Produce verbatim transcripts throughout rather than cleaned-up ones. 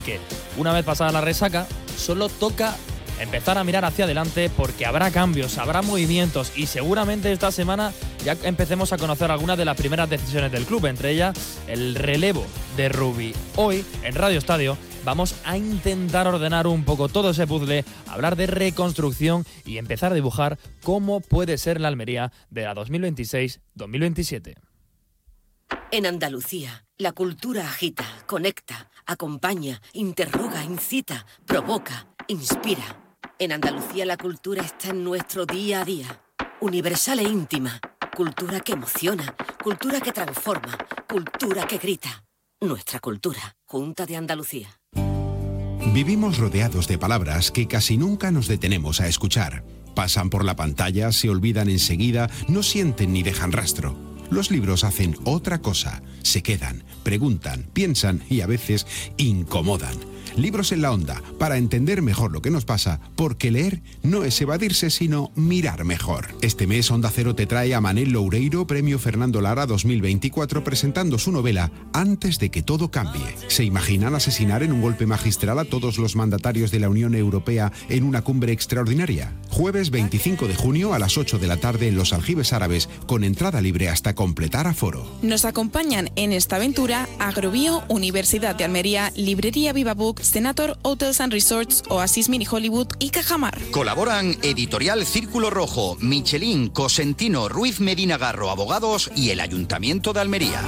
Que una vez pasada la resaca, solo toca empezar a mirar hacia adelante porque habrá cambios, habrá movimientos y seguramente esta semana ya empecemos a conocer algunas de las primeras decisiones del club, entre ellas el relevo de Rubi. Hoy, en Radio Estadio, vamos a intentar ordenar un poco todo ese puzzle, hablar de reconstrucción y empezar a dibujar cómo puede ser la Almería de la dos mil veintiséis dos mil veintisiete. En Andalucía, la cultura agita, conecta, acompaña, interroga, incita, provoca, inspira. En Andalucía la cultura está en nuestro día a día. Universal e íntima. Cultura que emociona, cultura que transforma, cultura que grita. Nuestra cultura. Junta de Andalucía. Vivimos rodeados de palabras que casi nunca nos detenemos a escuchar. Pasan por la pantalla, se olvidan enseguida, no sienten ni dejan rastro. Los libros hacen otra cosa, se quedan, preguntan, piensan y a veces incomodan. Libros en la Onda, para entender mejor lo que nos pasa, porque leer no es evadirse, sino mirar mejor. Este mes Onda Cero te trae a Manel Loureiro, Premio Fernando Lara dos mil veinticuatro, presentando su novela Antes de que todo cambie. ¿Se imaginan asesinar en un golpe magistral a todos los mandatarios de la Unión Europea en una cumbre extraordinaria? Jueves veinticinco de junio a las ocho de la tarde en Los Aljibes Árabes, con entrada libre hasta completar aforo. Nos acompañan en esta aventura Agrobio, Universidad de Almería, Librería Viva Book, Senator Hotels and Resorts, Oasis Mini Hollywood y Cajamar. Colaboran Editorial Círculo Rojo, Michelin, Cosentino, Ruiz Medina Garro Abogados y el Ayuntamiento de Almería.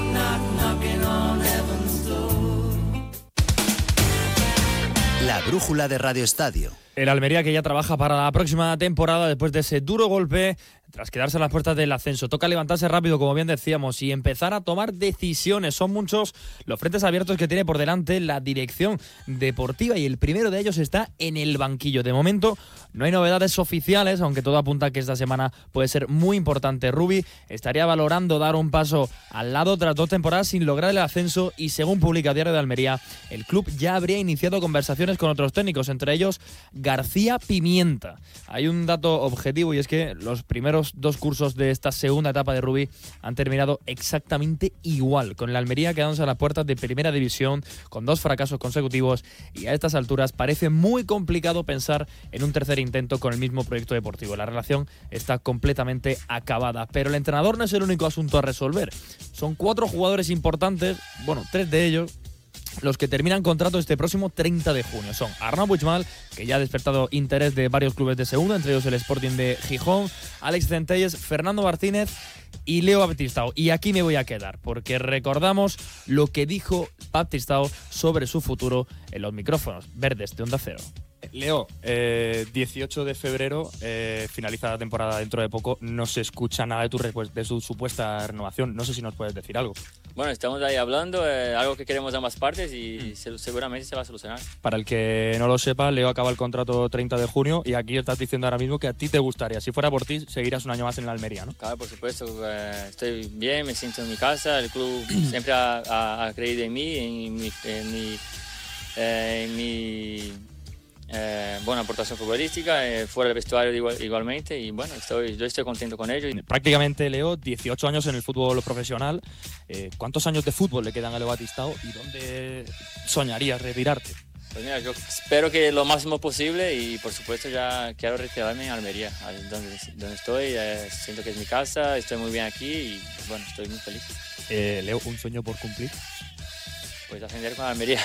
La brújula de Radio Estadio. El Almería que ya trabaja para la próxima temporada después de ese duro golpe tras quedarse a las puertas del ascenso. Toca levantarse rápido, como bien decíamos, y empezar a tomar decisiones. Son muchos los frentes abiertos que tiene por delante la dirección deportiva y el primero de ellos está en el banquillo. De momento no hay novedades oficiales, aunque todo apunta a que esta semana puede ser muy importante. Rubi estaría valorando dar un paso al lado tras dos temporadas sin lograr el ascenso y según publica Diario de Almería, el club ya habría iniciado conversaciones con otros técnicos, entre ellos García Pimienta. Hay un dato objetivo y es que los primeros dos cursos de esta segunda etapa de Rubi han terminado exactamente igual, con el Almería quedándose a las puertas de Primera División con dos fracasos consecutivos y a estas alturas parece muy complicado pensar en un tercer intento con el mismo proyecto deportivo. La relación está completamente acabada, pero el entrenador no es el único asunto a resolver. Son cuatro jugadores importantes, bueno, tres de ellos los que terminan contrato este próximo treinta de junio. Son Arnau Puigmal, que ya ha despertado interés de varios clubes de segunda, entre ellos el Sporting de Gijón, Alex Centelles, Fernando Martínez y Leo Baptistao. Y aquí me voy a quedar, porque recordamos lo que dijo Baptistao sobre su futuro en los micrófonos verdes de Onda Cero. Leo, eh, dieciocho de febrero, eh, finaliza la temporada dentro de poco, no se escucha nada de tu, de su supuesta renovación, no sé si nos puedes decir algo. Bueno, estamos ahí hablando, eh, algo que queremos ambas partes y se, seguramente se va a solucionar. Para el que no lo sepa, Leo acaba el contrato treinta de junio y aquí estás diciendo ahora mismo que a ti te gustaría, si fuera por ti, seguirás un año más en la Almería, ¿no? Claro, por supuesto, eh, estoy bien, me siento en mi casa, el club siempre ha, ha, ha creído en mí, en mi... En mi, eh, en mi Eh, buena aportación futbolística, eh, fuera del vestuario igual, igualmente y bueno, estoy, yo estoy contento con ello. Prácticamente, Leo, dieciocho años en el fútbol profesional. Eh, ¿Cuántos años de fútbol le quedan a Leo Baptistao y dónde soñarías retirarte? Pues mira, yo espero que lo máximo posible y por supuesto ya quiero retirarme en Almería, donde, donde estoy, eh, siento que es mi casa, estoy muy bien aquí y bueno, estoy muy feliz. Eh, Leo, ¿un sueño por cumplir? Pues ascender con Almería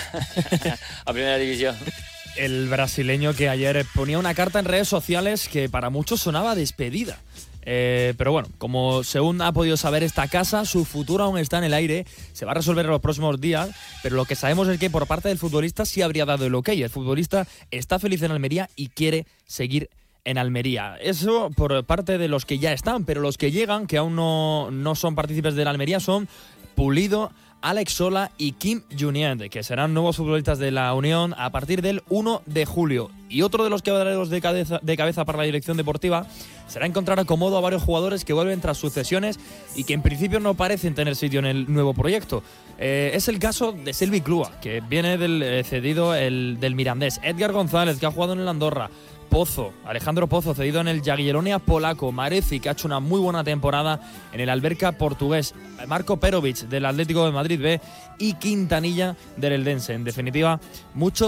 a Primera División. El brasileño que ayer ponía una carta en redes sociales que para muchos sonaba despedida. Eh, pero bueno, como según ha podido saber esta casa, su futuro aún está en el aire, se va a resolver en los próximos días, pero lo que sabemos es que por parte del futbolista sí habría dado el ok. El futbolista está feliz en Almería y quiere seguir en Almería. Eso por parte de los que ya están, pero los que llegan, que aún no, no son partícipes de la Almería, son Pulido, Alex Sola y Kim Junyent, que serán nuevos futbolistas de la Unión a partir del uno de julio. Y otro de los quebraderos de cabeza, de cabeza para la dirección deportiva será encontrar acomodo a varios jugadores que vuelven tras sucesiones y que en principio no parecen tener sitio en el nuevo proyecto. Eh, es el caso de Selvi Clua, que viene del eh, cedido el, del Mirandés, Edgar González, que ha jugado en el Andorra, Pozo, Alejandro Pozo, cedido en el Jagiellonia polaco. Mareci, que ha hecho una muy buena temporada en el Alverca portugués. Marco Perovic, del Atlético de Madrid B. Y Quintanilla, del Eldense. En definitiva, mucho